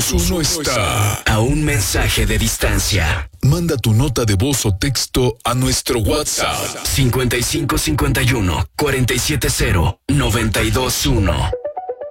Cruz uno está a un mensaje de distancia. Manda tu nota de voz o texto a nuestro WhatsApp 5551 470 921.